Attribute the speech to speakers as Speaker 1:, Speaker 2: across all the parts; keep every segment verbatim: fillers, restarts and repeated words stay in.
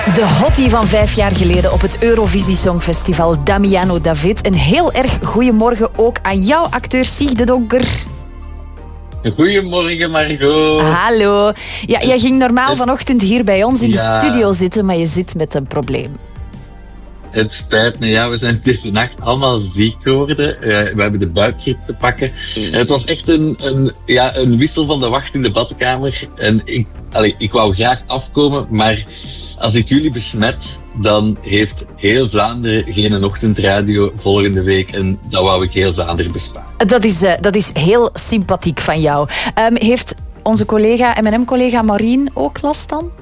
Speaker 1: De hottie van vijf jaar geleden op het Eurovisie Songfestival, Damiano David. Een heel erg goeiemorgen ook aan jou, acteur Sieg de Donker.
Speaker 2: Goedemorgen, Margot.
Speaker 1: Hallo. Ja, jij ging normaal vanochtend hier bij ons in
Speaker 2: ja.
Speaker 1: de studio zitten, maar je zit met een probleem.
Speaker 2: Het spijt me, ja, we zijn deze nacht allemaal ziek geworden. Uh, we hebben de buikgriep te pakken. En het was echt een, een, ja, een wissel van de wacht in de badkamer. En ik, allee, ik wou graag afkomen, maar als ik jullie besmet, dan heeft heel Vlaanderen geen ochtendradio volgende week. En dat wou ik heel Vlaanderen besparen.
Speaker 1: Dat is, uh, dat is heel sympathiek van jou. Um, heeft onze collega, M en M-collega Maureen ook last dan?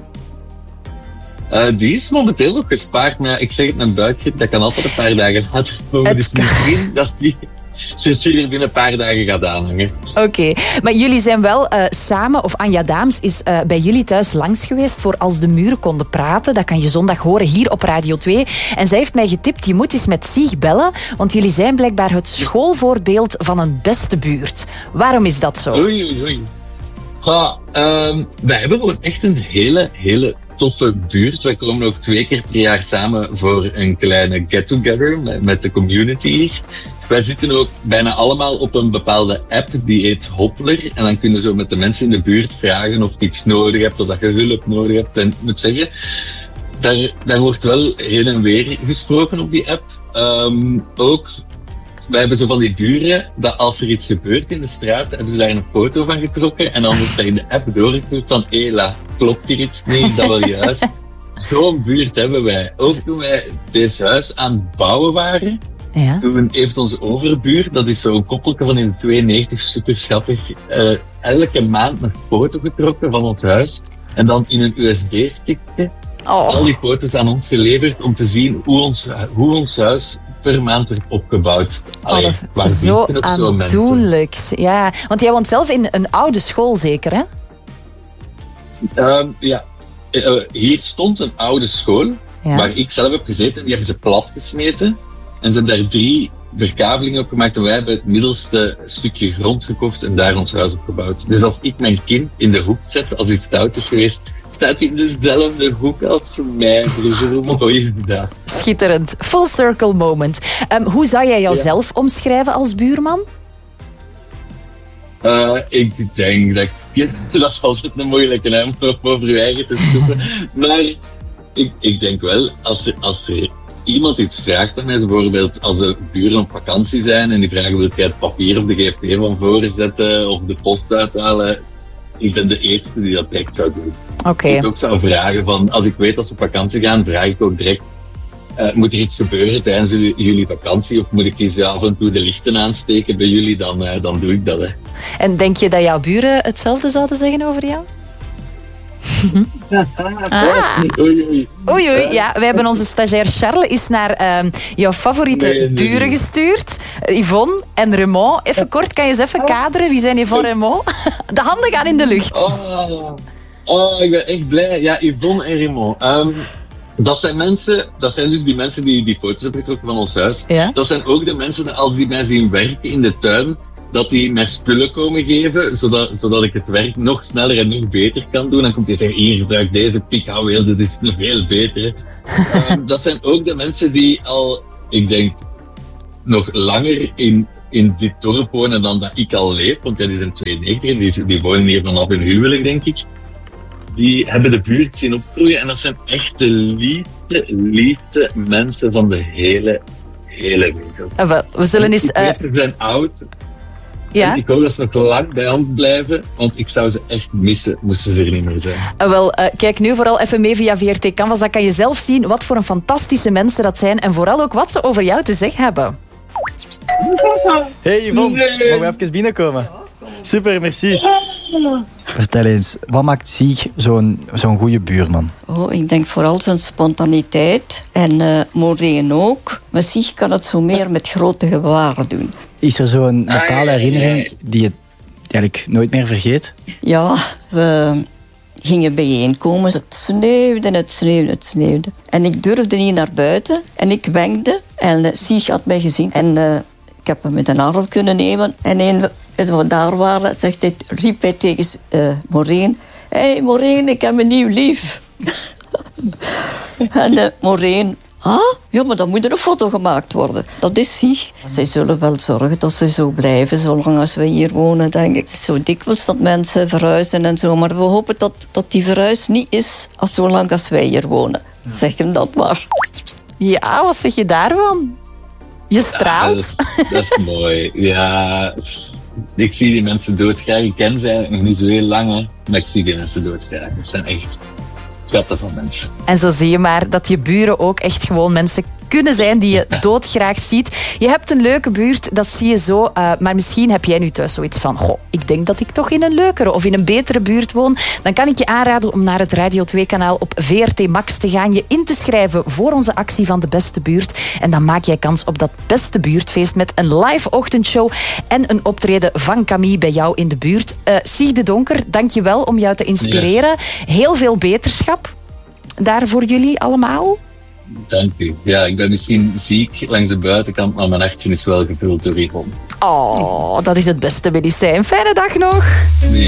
Speaker 2: Uh, die is momenteel nog gespaard, maar ik zeg het, mijn buikgrip, dat kan altijd een paar dagen later komen. Dus misschien dat die er binnen een paar dagen gaat aanhangen.
Speaker 1: Oké, okay. Maar jullie zijn wel uh, samen, of Anja Daams is uh, bij jullie thuis langs geweest voor Als de Muren Konden Praten. Dat kan je zondag horen hier op Radio twee. En zij heeft mij getipt, je moet eens met Sieg bellen, want jullie zijn blijkbaar het schoolvoorbeeld van een beste buurt. Waarom is dat zo?
Speaker 2: Oei, oei, oei. Ja, um, wij hebben gewoon echt een hele, hele toffe buurt. Wij komen ook twee keer per jaar samen voor een kleine get-together met, met de community hier. Wij zitten ook bijna allemaal op een bepaalde app, die heet Hoppler. En dan kunnen zo met de mensen in de buurt vragen of je iets nodig hebt, of dat je hulp nodig hebt. En ik moet zeggen, daar, daar wordt wel heen en weer gesproken op die app. Um, ook, wij hebben zo van die buren, dat als er iets gebeurt in de straat, hebben ze daar een foto van getrokken. En dan wordt dat in de app doorgestuurd van, hela, klopt hier iets niet, dat wel juist. Zo'n buurt hebben wij. Ook toen wij deze huis aan het bouwen waren, ja. Toen heeft onze overbuur, dat is zo'n koppelke van in de tweeënnegentig, super schattig, uh, elke maand een foto getrokken van ons huis. En dan in een U S B-stickje oh. al die foto's aan ons geleverd om te zien hoe ons, hoe ons huis per maand werd opgebouwd. Allee,
Speaker 1: oh, zo aandoenlijk. Ja, want jij woont zelf in een oude school zeker, hè?
Speaker 2: Um, ja, uh, hier stond een oude school, ja. Waar ik zelf heb gezeten. Die hebben ze platgesmeten. En ze hebben daar drie verkavelingen op gemaakt. En wij hebben het middelste stukje grond gekocht en daar ons huis op gebouwd. Dus als ik mijn kind in de hoek zet, als iets stout is geweest, staat hij in dezelfde hoek als mij. Dus hoe mooi is dat?
Speaker 1: Schitterend. Full circle moment. Um, hoe zou jij jouzelf ja. omschrijven als buurman?
Speaker 2: Uh, ik denk dat ik... Dat is altijd een moeilijke naam om over je eigen te stoppen. Maar ik, ik denk wel, als er... Als er iemand iets vraagt aan mij, bijvoorbeeld als de buren op vakantie zijn en die vragen, wil jij het papier op de G F T van voren zetten of de post uithalen? Ik ben de eerste die dat direct zou doen.
Speaker 1: Okay.
Speaker 2: Ik ook zou vragen van, als ik weet dat ze op vakantie gaan, vraag ik ook direct, uh, moet er iets gebeuren tijdens jullie, jullie vakantie of moet ik eens af en toe de lichten aansteken bij jullie, dan, uh, dan doe ik dat. Hè.
Speaker 1: En denk je dat jouw buren hetzelfde zouden zeggen over jou? Ah.
Speaker 2: Oei, oei.
Speaker 1: Oei, oei. Ja, wij hebben onze stagiair Charles is naar uh, jouw favoriete nee, nee, buren nee. gestuurd. Yvonne en Raymond. Even kort, kan je eens even kaderen? Wie zijn Yvonne en Raymond? De handen gaan in de lucht.
Speaker 2: Oh, oh ik ben echt blij. Ja, Yvonne en Raymond. Um, dat zijn mensen, dat zijn dus die mensen die die foto's hebben getrokken van ons huis. Ja? Dat zijn ook de mensen, als die mij zien werken in de tuin, dat die mij spullen komen geven, zodat, zodat ik het werk nog sneller en nog beter kan doen. Dan komt hij zeggen, hier, gebruik deze pikhouweel, dat is nog veel beter. um, dat zijn ook de mensen die al, ik denk, nog langer in, in dit dorp wonen dan dat ik al leef. Want ja, die zijn tweeënnegentig en die, die wonen hier vanaf hun huwelijk, denk ik. Die hebben de buurt zien opgroeien en dat zijn echt de liefste, liefste mensen van de hele, hele wereld.
Speaker 1: We zullen eens...
Speaker 2: Ik weet, ze zijn oud.
Speaker 1: Ja?
Speaker 2: Ik hoop dat ze nog lang bij ons blijven, want ik zou ze echt missen, moesten ze er niet meer zijn.
Speaker 1: Uh, wel, uh, kijk nu vooral even mee via V R T Canvas, dan kan je zelf zien wat voor een fantastische mensen dat zijn en vooral ook wat ze over jou te zeggen hebben.
Speaker 3: Hey Yvonne, nee. Mogen we even binnenkomen? Super, merci. Vertel eens, wat maakt Sieg zo'n, zo'n goede buurman?
Speaker 4: Oh, ik denk vooral zijn spontaniteit en uh, Maureen ook. Maar Sieg kan het zo meer met grote gebaren doen.
Speaker 3: Is er zo'n bepaalde herinnering die je eigenlijk nooit meer vergeet?
Speaker 4: Ja, we gingen bijeenkomen. Het sneeuwde, het sneeuwde, het sneeuwde. En ik durfde niet naar buiten. En ik wenkte. En uh, Sieg had mij gezien. En uh, ik heb hem met een arm kunnen nemen. En een, toen we daar waren, zegt hij, riep hij tegen uh, Maureen. Hé hey, Maureen, ik heb een nieuw lief. En uh, Maureen... Ah, ja, maar dan moet er een foto gemaakt worden. Dat is Sieg. Zij zullen wel zorgen dat ze zo blijven, zolang als we hier wonen, denk ik. Het is zo dikwijls dat mensen verhuizen en zo. Maar we hopen dat, dat die verhuis niet is als zolang als wij hier wonen. Zeg hem dat maar.
Speaker 1: Ja, wat zeg je daarvan? Je straalt.
Speaker 2: Ja, dat, is, dat is mooi. Ja, ik zie die mensen doodgraag. Ik ken ze eigenlijk nog niet zo heel lang, hè, maar ik zie die mensen doodgraag. Dat zijn echt schatten van mensen.
Speaker 1: En zo zie je maar dat je buren ook echt gewoon mensen kunnen zijn die je doodgraag ziet. Je hebt een leuke buurt, dat zie je zo. Uh, maar misschien heb jij nu thuis zoiets van... Goh, ik denk dat ik toch in een leukere of in een betere buurt woon. Dan kan ik je aanraden om naar het Radio twee kanaal op V R T Max te gaan. Je in te schrijven voor onze actie van de beste buurt. En dan maak jij kans op dat beste buurtfeest met een live ochtendshow en een optreden van Camille bij jou in de buurt. Uh, Sieg de Donker, dank je wel om jou te inspireren. Ja. Heel veel beterschap daar voor jullie allemaal.
Speaker 2: Dank u. Ja, ik ben misschien ziek langs de buitenkant, maar mijn hartje is wel gevuld door hierom.
Speaker 1: Oh, dat is het beste medicijn. Fijne dag nog.
Speaker 2: Ja.